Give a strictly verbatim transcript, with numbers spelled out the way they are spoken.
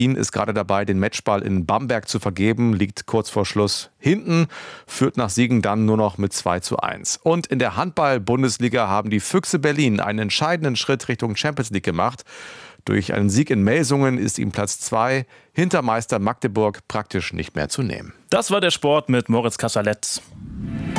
Berlin ist gerade dabei, den Matchball in Bamberg zu vergeben, liegt kurz vor Schluss hinten, führt nach Siegen dann nur noch mit zwei zu eins. Und in der Handball-Bundesliga haben die Füchse Berlin einen entscheidenden Schritt Richtung Champions League gemacht. Durch einen Sieg in Melsungen ist ihm Platz zwei hinter Meister Magdeburg praktisch nicht mehr zu nehmen. Das war der Sport mit Moritz Kasserlet.